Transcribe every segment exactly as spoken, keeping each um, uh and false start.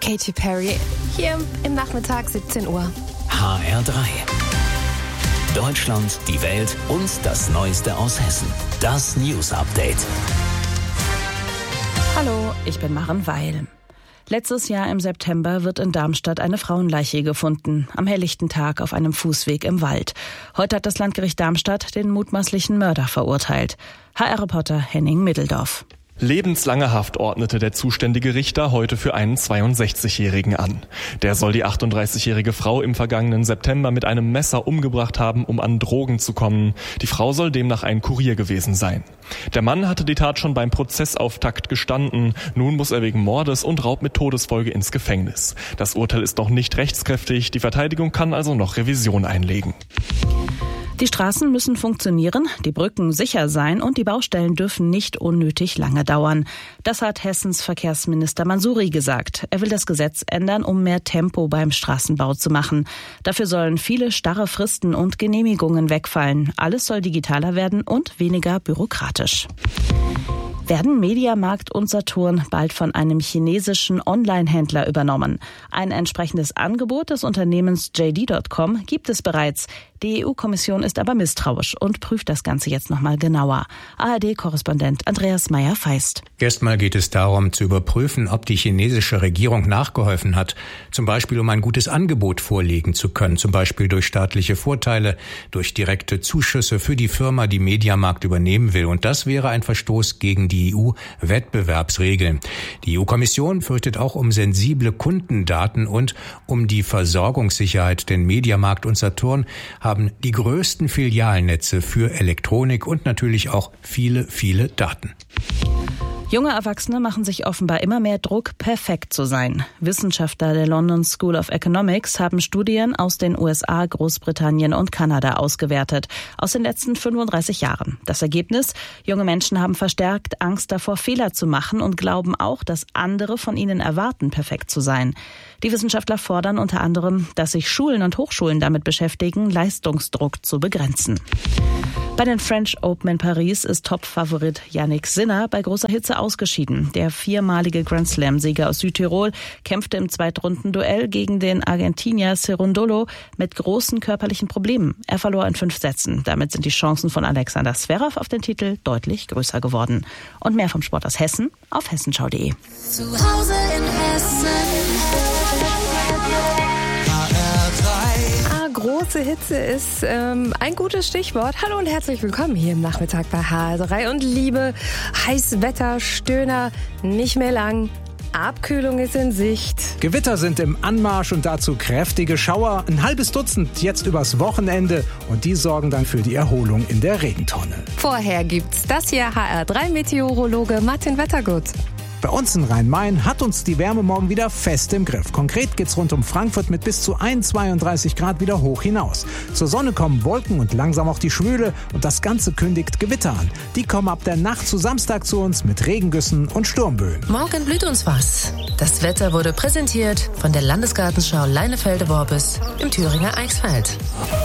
Katy Perry, hier im Nachmittag siebzehn Uhr. H R drei. Deutschland, die Welt und das Neueste aus Hessen. Das News Update. Hallo, ich bin Maren Weil. Letztes Jahr im September wird in Darmstadt eine Frauenleiche gefunden, am helllichten Tag auf einem Fußweg im Wald. Heute hat das Landgericht Darmstadt den mutmaßlichen Mörder verurteilt. H R-Reporter Henning Middeldorf. Lebenslange Haft ordnete der zuständige Richter heute für einen zweiundsechzigjährigen an. Der soll die achtunddreißigjährige Frau im vergangenen September mit einem Messer umgebracht haben, um an Drogen zu kommen. Die Frau soll demnach ein Kurier gewesen sein. Der Mann hatte die Tat schon beim Prozessauftakt gestanden. Nun muss er wegen Mordes und Raub mit Todesfolge ins Gefängnis. Das Urteil ist noch nicht rechtskräftig. Die Verteidigung kann also noch Revision einlegen. Die Straßen müssen funktionieren, die Brücken sicher sein und die Baustellen dürfen nicht unnötig lange dauern. Das hat Hessens Verkehrsminister Mansouri gesagt. Er will das Gesetz ändern, um mehr Tempo beim Straßenbau zu machen. Dafür sollen viele starre Fristen und Genehmigungen wegfallen. Alles soll digitaler werden und weniger bürokratisch. Werden Mediamarkt und Saturn bald von einem chinesischen Online-Händler übernommen? Ein entsprechendes Angebot des Unternehmens J D Punkt com gibt es bereits. Die E U-Kommission ist aber misstrauisch und prüft das Ganze jetzt nochmal genauer. A R D-Korrespondent Andreas Meyer-Feist. Erstmal geht es darum, zu überprüfen, ob die chinesische Regierung nachgeholfen hat. Zum Beispiel, um ein gutes Angebot vorlegen zu können. Zum Beispiel durch staatliche Vorteile, durch direkte Zuschüsse für die Firma, die Mediamarkt übernehmen will. Und das wäre ein Verstoß gegen die E U-Wettbewerbsregeln. Die E U-Kommission fürchtet auch um sensible Kundendaten und um die Versorgungssicherheit. Denn Mediamarkt und Saturn haben die größten Filialnetze für Elektronik und natürlich auch viele, viele Daten. Junge Erwachsene machen sich offenbar immer mehr Druck, perfekt zu sein. Wissenschaftler der London School of Economics haben Studien aus den U S A, Großbritannien und Kanada ausgewertet, aus den letzten fünfunddreißig Jahren. Das Ergebnis? Junge Menschen haben verstärkt Angst davor, Fehler zu machen und glauben auch, dass andere von ihnen erwarten, perfekt zu sein. Die Wissenschaftler fordern unter anderem, dass sich Schulen und Hochschulen damit beschäftigen, Leistungsdruck zu begrenzen. Bei den French Open in Paris ist Top-Favorit Jannik Sinner bei großer Hitze ausgeschieden. Der viermalige Grand Slam-Sieger aus Südtirol kämpfte im Zweitrundenduell gegen den Argentinier Cerundolo mit großen körperlichen Problemen. Er verlor in fünf Sätzen. Damit sind die Chancen von Alexander Zverev auf den Titel deutlich größer geworden. Und mehr vom Sport aus Hessen auf hessenschau punkt de. Zu Hause in Hessen. Große Hitze ist ähm, ein gutes Stichwort. Hallo und herzlich willkommen hier im Nachmittag bei H R drei. Und liebe Heißwetterstöhner, nicht mehr lang. Abkühlung ist in Sicht. Gewitter sind im Anmarsch und dazu kräftige Schauer. Ein halbes Dutzend jetzt übers Wochenende. Und die sorgen dann für die Erholung in der Regentonne. Vorher gibt's das hier H R drei Meteorologe Martin Wettergut. Bei uns in Rhein-Main hat uns die Wärme morgen wieder fest im Griff. Konkret geht's rund um Frankfurt mit bis zu zweiunddreißig Grad wieder hoch hinaus. Zur Sonne kommen Wolken und langsam auch die Schwüle und das Ganze kündigt Gewitter an. Die kommen ab der Nacht zu Samstag zu uns mit Regengüssen und Sturmböen. Morgen blüht uns was. Das Wetter wurde präsentiert von der Landesgartenschau Leinefelde-Worbis im Thüringer Eichsfeld.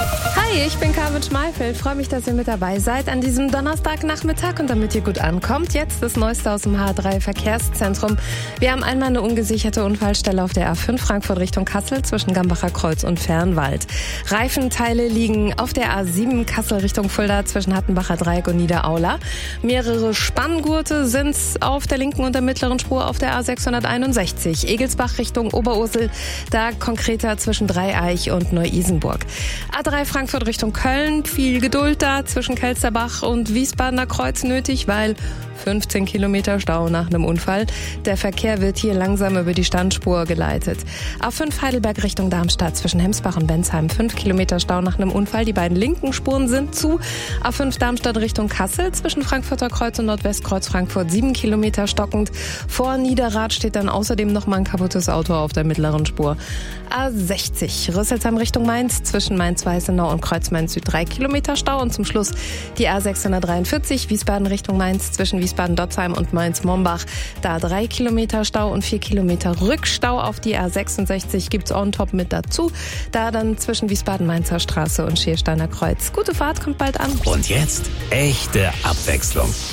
Hi, ich bin Carmen Schmeifeld. Freue mich, dass ihr mit dabei seid an diesem Donnerstagnachmittag. Und damit ihr gut ankommt, jetzt das Neueste aus dem H R drei Verkehrszentrum. Wir haben einmal eine ungesicherte Unfallstelle auf der A fünf Frankfurt Richtung Kassel zwischen Gambacher Kreuz und Fernwald. Reifenteile liegen auf der A sieben Kassel Richtung Fulda zwischen Hattenbacher Dreieck und Niederaula. Mehrere Spanngurte sind auf der linken und der mittleren Spur auf der A sechshunderteinundsechzig. Egelsbach Richtung Oberursel, da konkreter zwischen Dreieich und Neu-Isenburg. A drei Frankfurt Richtung Köln, viel Geduld da zwischen Kelsterbach und Wiesbadener Kreuz nötig, weil fünfzehn Kilometer Stau nach einem Unfall. Der Verkehr wird hier langsam über die Standspur geleitet. A fünf Heidelberg Richtung Darmstadt zwischen Hemsbach und Bensheim. fünf Kilometer Stau nach einem Unfall. Die beiden linken Spuren sind zu. A fünf Darmstadt Richtung Kassel zwischen Frankfurter Kreuz und Nordwestkreuz Frankfurt. sieben Kilometer stockend. Vor Niederrad steht dann außerdem noch mal ein kaputtes Auto auf der mittleren Spur. A sechzig Rüsselsheim Richtung Mainz zwischen Mainz-Weißenau und Kreuz-Mainz Süd. drei Kilometer Stau. Und zum Schluss die A sechshundertdreiundvierzig Wiesbaden Richtung Mainz zwischen Wiesbaden-Dotzheim und Mainz-Mombach. Da drei Kilometer Stau und vier Kilometer Rückstau. Auf die A sechsundsechzig gibt's on top mit dazu. Da dann zwischen Wiesbaden-Mainzer Straße und Schiersteiner Kreuz. Gute Fahrt, kommt bald an. Und jetzt echte Abwechslung.